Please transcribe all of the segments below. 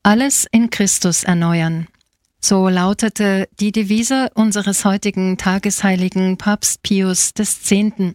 Alles in Christus erneuern. So lautete die Devise unseres heutigen Tagesheiligen Papst Pius X.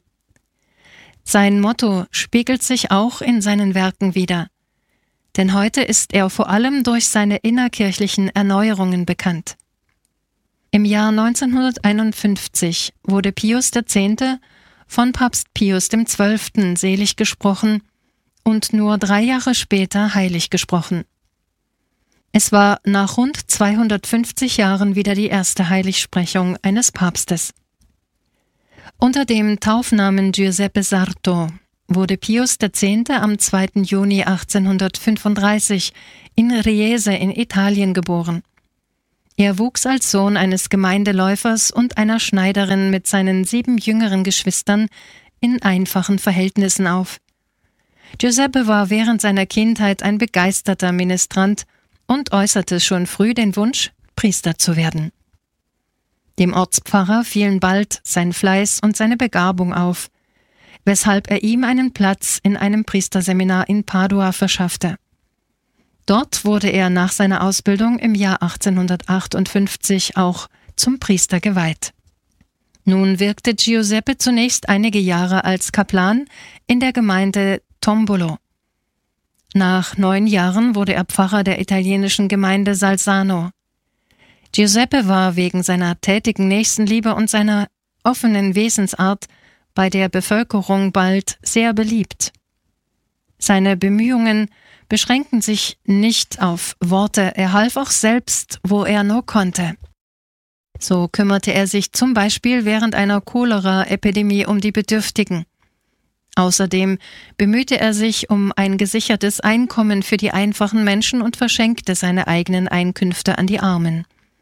Sein Motto spiegelt sich auch in seinen Werken wider. Denn heute ist er vor allem durch seine innerkirchlichen Erneuerungen bekannt. Im Jahr 1951 wurde Pius X. von Papst Pius XII. Selig gesprochen und nur 3 Jahre später heilig gesprochen. Es war nach rund 250 Jahren wieder die erste Heiligsprechung eines Papstes. Unter dem Taufnamen Giuseppe Sarto wurde Pius X. am 2. Juni 1835 in Riese in Italien geboren. Er wuchs als Sohn eines Gemeindeläufers und einer Schneiderin mit seinen 7 jüngeren Geschwistern in einfachen Verhältnissen auf. Giuseppe war während seiner Kindheit ein begeisterter Ministrant und äußerte schon früh den Wunsch, Priester zu werden. Dem Ortspfarrer fielen bald sein Fleiß und seine Begabung auf, weshalb er ihm einen Platz in einem Priesterseminar in Padua verschaffte. Dort wurde er nach seiner Ausbildung im Jahr 1858 auch zum Priester geweiht. Nun wirkte Giuseppe zunächst einige Jahre als Kaplan in der Gemeinde Tombolo. Nach 9 Jahren wurde er Pfarrer der italienischen Gemeinde Salzano. Giuseppe war wegen seiner tätigen Nächstenliebe und seiner offenen Wesensart bei der Bevölkerung bald sehr beliebt. Seine Bemühungen beschränkten sich nicht auf Worte, er half auch selbst, wo er nur konnte. So kümmerte er sich zum Beispiel während einer Cholera-Epidemie um die Bedürftigen. Außerdem bemühte er sich um ein gesichertes Einkommen für die einfachen Menschen und verschenkte seine eigenen Einkünfte an die Armen.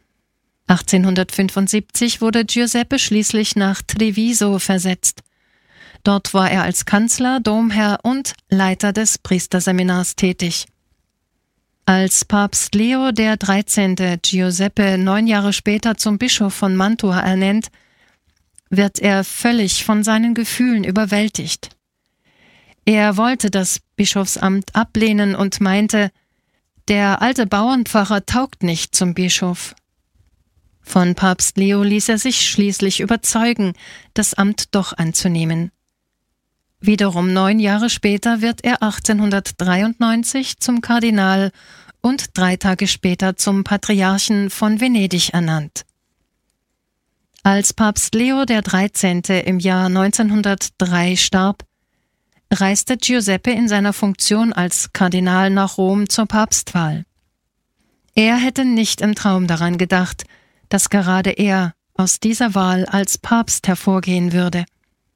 1875 wurde Giuseppe schließlich nach Treviso versetzt. Dort war er als Kanzler, Domherr und Leiter des Priesterseminars tätig. Als Papst Leo XIII. Giuseppe 9 Jahre später zum Bischof von Mantua ernennt, wird er völlig von seinen Gefühlen überwältigt. Er wollte das Bischofsamt ablehnen und meinte, der alte Bauernpfarrer taugt nicht zum Bischof. Von Papst Leo ließ er sich schließlich überzeugen, das Amt doch anzunehmen. Wiederum 9 Jahre später wird er 1893 zum Kardinal und 3 Tage später zum Patriarchen von Venedig ernannt. Als Papst Leo XIII. Im Jahr 1903 starb, reiste Giuseppe in seiner Funktion als Kardinal nach Rom zur Papstwahl. Er hätte nicht im Traum daran gedacht, dass gerade er aus dieser Wahl als Papst hervorgehen würde.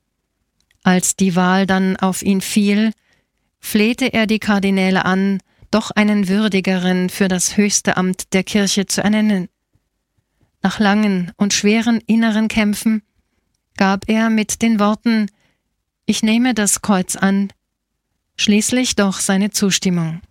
Als die Wahl dann auf ihn fiel, flehte er die Kardinäle an, doch einen würdigeren für das höchste Amt der Kirche zu ernennen. Nach langen und schweren inneren Kämpfen gab er mit den Worten »Ich nehme das Kreuz an« schließlich doch seine Zustimmung.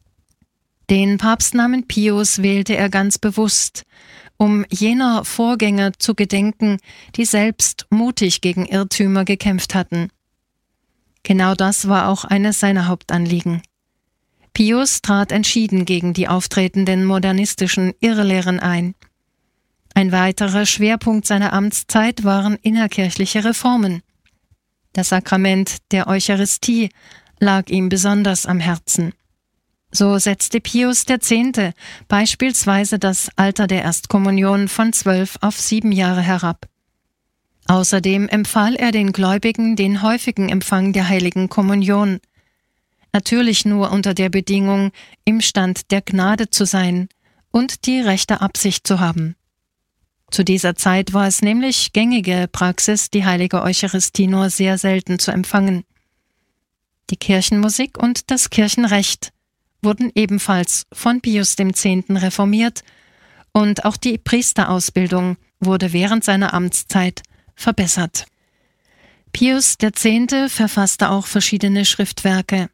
Den Papstnamen Pius wählte er ganz bewusst, um jener Vorgänger zu gedenken, die selbst mutig gegen Irrtümer gekämpft hatten. Genau das war auch eines seiner Hauptanliegen. Pius trat entschieden gegen die auftretenden modernistischen Irrlehren ein. Ein weiterer Schwerpunkt seiner Amtszeit waren innerkirchliche Reformen. Das Sakrament der Eucharistie lag ihm besonders am Herzen. So setzte Pius X. beispielsweise das Alter der Erstkommunion von 12 auf 7 Jahre herab. Außerdem empfahl er den Gläubigen den häufigen Empfang der Heiligen Kommunion. Natürlich nur unter der Bedingung, im Stand der Gnade zu sein und die rechte Absicht zu haben. Zu dieser Zeit war es nämlich gängige Praxis, die heilige Eucharistie nur sehr selten zu empfangen. Die Kirchenmusik und das Kirchenrecht wurden ebenfalls von Pius X. Reformiert und auch die Priesterausbildung wurde während seiner Amtszeit verbessert. Pius X. verfasste auch verschiedene Schriftwerke.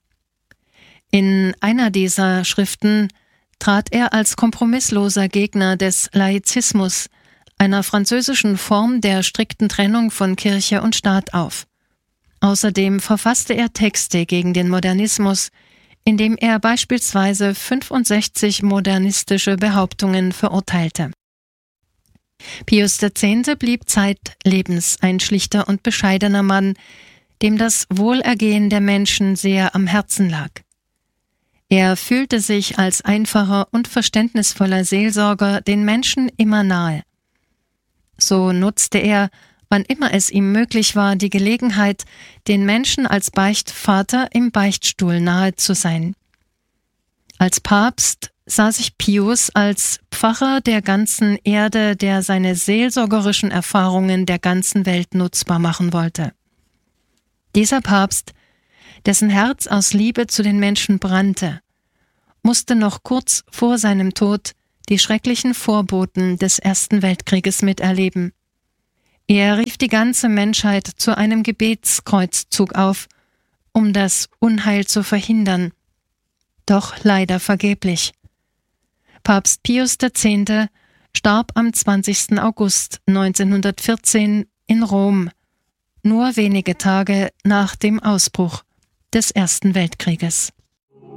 In einer dieser Schriften trat er als kompromissloser Gegner des Laizismus, einer französischen Form der strikten Trennung von Kirche und Staat auf. Außerdem verfasste er Texte gegen den Modernismus, indem er beispielsweise 65 modernistische Behauptungen verurteilte. Pius X. blieb zeitlebens ein schlichter und bescheidener Mann, dem das Wohlergehen der Menschen sehr am Herzen lag. Er fühlte sich als einfacher und verständnisvoller Seelsorger den Menschen immer nahe. So nutzte er, wann immer es ihm möglich war, die Gelegenheit, den Menschen als Beichtvater im Beichtstuhl nahe zu sein. Als Papst sah sich Pius als Pfarrer der ganzen Erde, der seine seelsorgerischen Erfahrungen der ganzen Welt nutzbar machen wollte. Dieser Papst, dessen Herz aus Liebe zu den Menschen brannte, musste noch kurz vor seinem Tod die schrecklichen Vorboten des Ersten Weltkrieges miterleben. Er rief die ganze Menschheit zu einem Gebetskreuzzug auf, um das Unheil zu verhindern, doch leider vergeblich. Papst Pius X. starb am 20. August 1914 in Rom, nur wenige Tage nach dem Ausbruch des Ersten Weltkrieges.